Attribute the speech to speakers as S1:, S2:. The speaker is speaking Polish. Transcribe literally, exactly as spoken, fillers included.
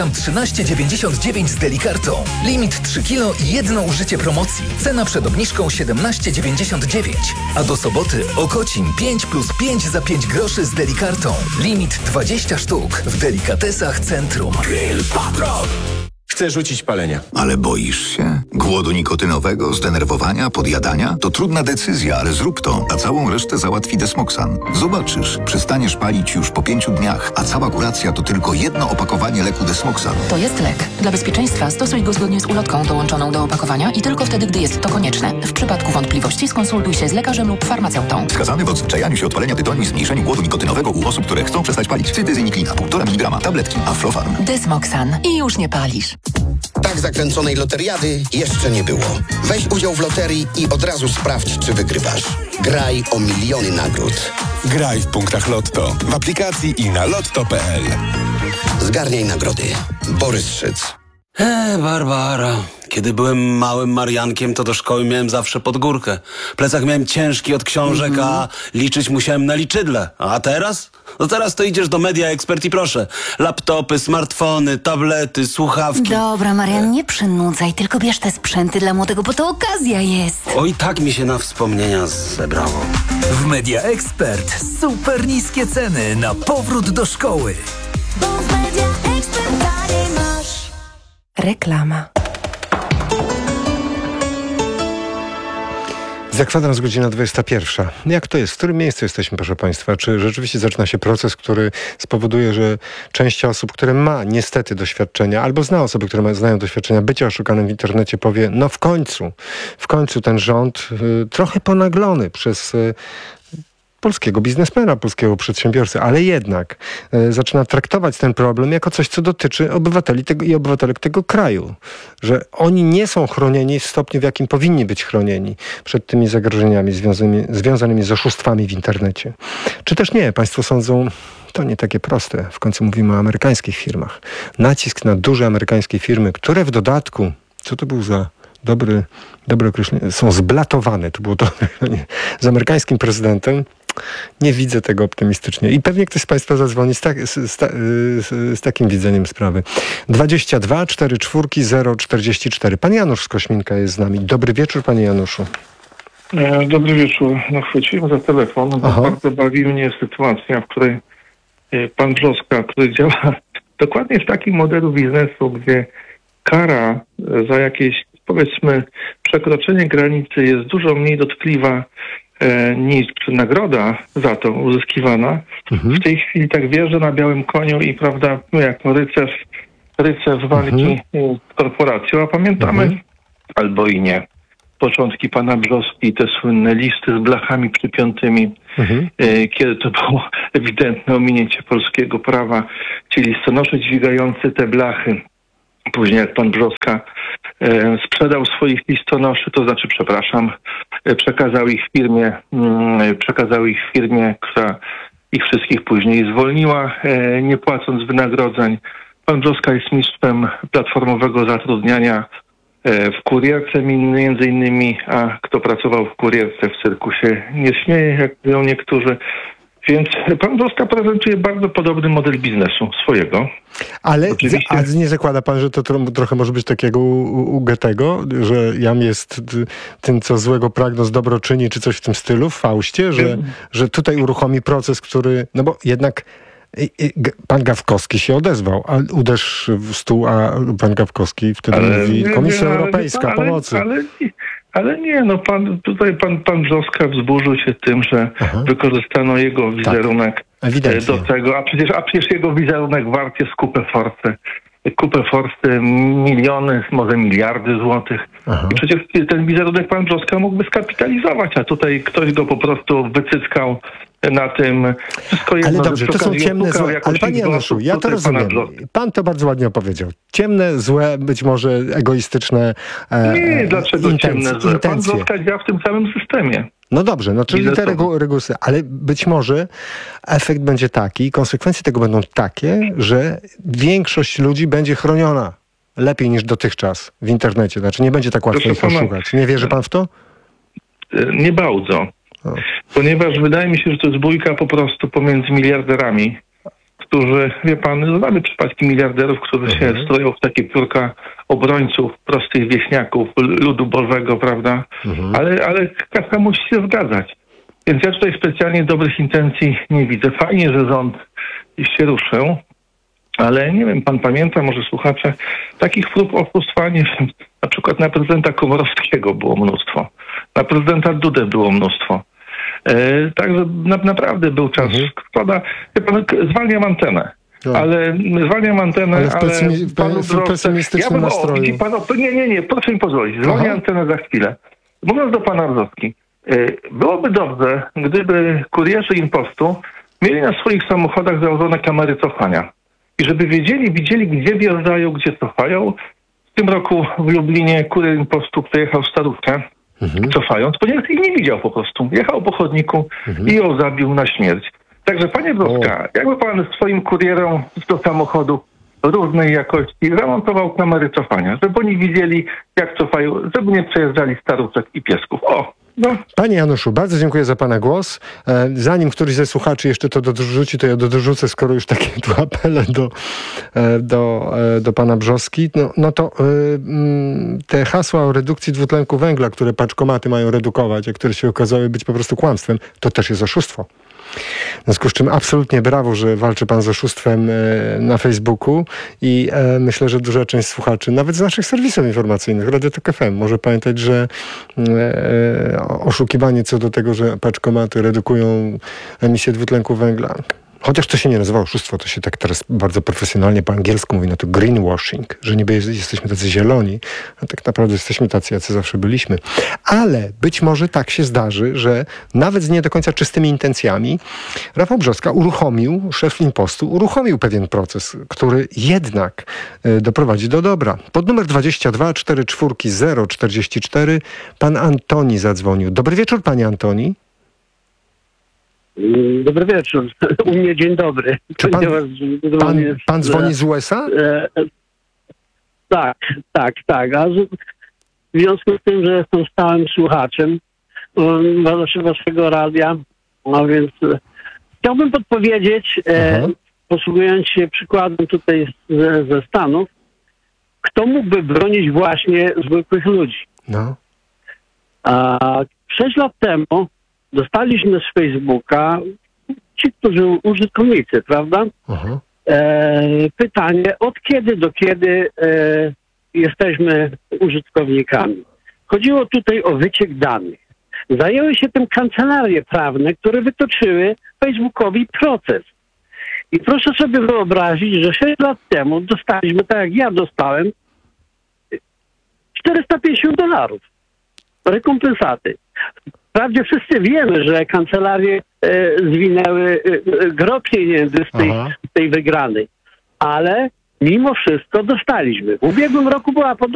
S1: trzynaście dziewięćdziesiąt dziewięć z Delikartą. Limit trzy kilo i jedno użycie promocji. Cena przed obniżką siedemnaście dziewięćdziesiąt dziewięć. A do soboty Okocim pięć plus pięć za pięć groszy z Delikartą. Limit dwadzieścia sztuk w Delikatesach Centrum.
S2: Grill Patrol.
S3: Chcę rzucić palenia.
S4: Ale boisz się? Głodu nikotynowego, zdenerwowania, podjadania? To trudna decyzja, ale zrób to, a całą resztę załatwi Desmoxan. Zobaczysz, przestaniesz palić już po pięciu dniach, a cała kuracja to tylko jedno opakowanie leku Desmoxan.
S5: To jest lek. Dla bezpieczeństwa stosuj go zgodnie z ulotką dołączoną do opakowania i tylko wtedy, gdy jest to konieczne. W przypadku wątpliwości skonsultuj się z lekarzem lub farmaceutą.
S4: Wskazany w odzwyczajaniu się od palenia tytoniu i zmniejszeniu głodu nikotynowego u osób, które chcą przestać palić. Cytyzyniklina, półtora miligrama, tabletki, Aflofarm.
S5: Desmoxan. I już nie palisz.
S6: Tak zakręconej loteriady jeszcze nie było. Weź udział w loterii i od razu sprawdź, czy wygrywasz. Graj o miliony nagród.
S2: Graj w punktach Lotto, w aplikacji i na lotto kropka p l.
S6: Zgarniaj nagrody. Borys Szyc.
S7: Eee, Barbara. Kiedy byłem małym Mariankiem, to do szkoły miałem zawsze pod górkę. Plecak miałem ciężki od książek, mm-hmm. a liczyć musiałem na liczydle. A teraz? No teraz to idziesz do Media Expert i proszę. Laptopy, smartfony, tablety, słuchawki.
S8: Dobra, Marian, nie przynudzaj, tylko bierz te sprzęty dla młodego, bo to okazja jest.
S7: Oj, tak mi się na wspomnienia zebrało.
S1: W Media Expert super niskie ceny na powrót do szkoły.
S9: Bo w Media Expert taniej masz.
S8: Reklama.
S10: Za kwadrans godzina dwudziesta pierwsza. Jak to jest? W którym miejscu jesteśmy, proszę Państwa? Czy rzeczywiście zaczyna się proces, który spowoduje, że część osób, które ma niestety doświadczenia, albo zna osoby, które ma, znają doświadczenia bycia oszukanym w internecie, powie, no w końcu, w końcu ten rząd y, trochę ponaglony przez y, polskiego biznesmena, polskiego przedsiębiorcy, ale jednak e, zaczyna traktować ten problem jako coś, co dotyczy obywateli tego, i obywatelek tego kraju. Że oni nie są chronieni w stopniu, w jakim powinni być chronieni przed tymi zagrożeniami związanymi, związanymi z oszustwami w internecie. Czy też nie? Państwo sądzą, to nie takie proste. W końcu mówimy o amerykańskich firmach. Nacisk na duże amerykańskie firmy, które w dodatku, co to był za Dobry, dobre określenie, są zblatowane. To było to z amerykańskim prezydentem. Nie widzę tego optymistycznie. I pewnie ktoś z Państwa zadzwoni z, ta, z, z, z, z takim widzeniem sprawy. dwadzieścia dwa czterdzieści cztery zero czterdzieści cztery. Pan Janusz z Kośminka jest z nami. Dobry wieczór, panie Januszu.
S11: E, dobry wieczór. No chwyciłem za telefon, bo Aha. bardzo bawi mnie sytuacja, w której e, pan Brzoska, który działa dokładnie w takim modelu biznesu, gdzie kara za jakieś, powiedzmy, przekroczenie granicy jest dużo mniej dotkliwa e, niż nagroda za to uzyskiwana. Mhm. W tej chwili tak wjeżdża na białym koniu i, prawda, no jak no rycerz, rycerz walki mhm. z korporacją, a pamiętamy, mhm. albo i nie, początki pana Brzoski, te słynne listy z blachami przypiętymi, mhm. e, kiedy to było ewidentne ominięcie polskiego prawa, ci listonosze dźwigający te blachy. Później jak pan Brzoska e, sprzedał swoich listonoszy, to znaczy, przepraszam, e, przekazał ich firmie, mm, przekazał ich firmie, która ich wszystkich później zwolniła, e, nie płacąc wynagrodzeń. Pan Brzoska jest mistrzem platformowego zatrudniania e, w kurierce między innymi, a kto pracował w kurierce w cyrku się nie śmieje, jak mówią niektórzy. Więc pan Brzoska prezentuje bardzo podobny model biznesu swojego.
S10: Ale Oczywiście... a nie zakłada pan, że to tro, trochę może być takiego u, u Goethego, że jam jest tym, co złego pragnąc dobro czyni, czy coś w tym stylu, w Faustie, że, hmm. że tutaj uruchomi proces, który, no bo jednak i, i, pan Gawkowski się odezwał, a uderz w stół, a pan Gawkowski wtedy ale, mówi Komisja nie, Europejska, ale, pomocy. Ale, ale, Ale nie, no pan, tutaj pan, pan Brzoska wzburzył się tym, że Aha. wykorzystano jego wizerunek tak, do tego, a przecież, a przecież jego wizerunek wart jest kupę forsy. Kupę forsy, miliony, może miliardy złotych. Aha. I przecież ten wizerunek pan Brzoska mógłby skapitalizować, a tutaj ktoś go po prostu wycyckał na tym. Wszystko jedno, ale dobrze, to są ciemne, złe. Ale panie Januszu, ja to rozumiem. Pan to bardzo ładnie opowiedział. Ciemne, złe, być może egoistyczne e,
S11: Nie, dlaczego intencje, ciemne, złe? Pan Brzoska działa w tym samym systemie.
S10: No dobrze, no czyli te regu- regusy, ale być może efekt będzie taki, konsekwencje tego będą takie, że większość ludzi będzie chroniona lepiej niż dotychczas w internecie. Znaczy nie będzie tak łatwo ich oszukać. Nie wierzy pan w to?
S11: Nie bardzo. O. Ponieważ wydaje mi się, że to jest bójka po prostu pomiędzy miliarderami, którzy, wie pan, znamy przypadki miliarderów, którzy
S10: Mhm.
S11: się stroją w takie piórka obrońców prostych wieśniaków, ludu bożego, prawda?
S10: Mhm.
S11: Ale, ale kasa musi się zgadzać. Więc ja tutaj specjalnie dobrych intencji nie widzę. Fajnie, że rząd się ruszył, ale nie wiem, pan pamięta, może słuchacze, takich prób oszustwa, nie wiem, na przykład na prezydenta Komorowskiego było mnóstwo, na prezydenta Dudę było mnóstwo. E, także na, naprawdę był czas.
S10: Mhm.
S11: Szkoda, wie pan, k- zwalniam antenę.
S10: No.
S11: Ale zwalniam antenę,
S10: Ale w
S11: ale,
S10: pesymi- w
S11: panu
S10: pe-
S11: Drozd-
S10: pesymistycznym
S11: ja bym,
S10: nastroju.
S11: O, widzi pan, o, nie, nie, nie, proszę mi pozwolić. Zwolnię
S10: Aha.
S11: antenę za chwilę. Mówiąc do pana Brzozki, y, byłoby dobrze, gdyby kurierzy impostu mieli na swoich samochodach założone kamery cofania. I żeby wiedzieli, widzieli, gdzie wjeżdżają, gdzie cofają. W tym roku w Lublinie kurier impostu przejechał starówkę,
S10: Mhm.
S11: cofając, ponieważ ich nie widział po prostu. Jechał po chodniku i ją zabił na śmierć. Także panie Brzozka, jakby pan swoim kurierom do samochodu różnej jakości zamontował kamery cofania, żeby oni widzieli, jak cofają, żeby nie przejeżdżali staruszek i piesków. O, no.
S10: Panie Januszu, bardzo dziękuję za pana głos. E, Zanim któryś ze słuchaczy jeszcze to dorzuci, to ja dorzucę, skoro już takie tu apele do, e, do, e, do pana Brzozki, no, no to e, mm, te hasła o redukcji dwutlenku węgla, które paczkomaty mają redukować, a które się okazały być po prostu kłamstwem, to też jest oszustwo. W związku z czym absolutnie brawo, że walczy pan z oszustwem e, na Facebooku i e, myślę, że duża część słuchaczy, nawet z naszych serwisów informacyjnych, Radio Tok F M, może pamiętać, że e, e, oszukiwanie co do tego, że paczkomaty redukują emisję dwutlenku węgla. Chociaż to się nie nazywa oszustwo, to się tak teraz bardzo profesjonalnie po angielsku mówi na to greenwashing, że niby jest, jesteśmy tacy zieloni, a tak naprawdę jesteśmy tacy, jacy zawsze byliśmy. Ale być może tak się zdarzy, że nawet z nie do końca czystymi intencjami Rafał Brzozka uruchomił, szef Impostu, uruchomił pewien proces, który jednak y, doprowadzi do dobra. Pod numer dwadzieścia dwa cztery cztery zero czterdzieści cztery pan Antoni zadzwonił. Dobry wieczór, panie Antoni.
S12: Dobry wieczór. U mnie dzień dobry.
S10: Czy pan, pan, pan dzwoni z U S A?
S12: E, tak, tak, tak. A z, w związku z tym, że jestem stałym słuchaczem um, waszego radia, a więc e, chciałbym podpowiedzieć, e, posługując się przykładem tutaj ze, ze Stanów, kto mógłby bronić właśnie zwykłych ludzi.
S10: No.
S12: A sześć lat temu dostaliśmy z Facebooka, ci, którzy użytkownicy, prawda?
S10: Aha.
S12: E, pytanie, od kiedy do kiedy e, jesteśmy użytkownikami. Chodziło tutaj o wyciek danych. Zajęły się tym kancelarie prawne, które wytoczyły Facebookowi proces. I proszę sobie wyobrazić, że sześć lat temu dostaliśmy, tak jak ja dostałem, czterysta pięćdziesiąt dolarów rekompensaty. Wprawdzie wszyscy wiemy, że kancelarie e, zwinęły e, gro pieniędzy z tej, z tej wygranej, ale mimo wszystko dostaliśmy. W ubiegłym roku była podobna